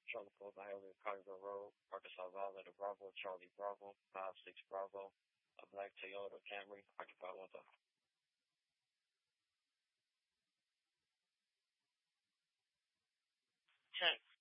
Charlie Paul, Highway, Carterville Road, Arkansas Valley, the Bravo, Charlie Bravo, 56 Bravo, a black Toyota Camry, occupied with a check.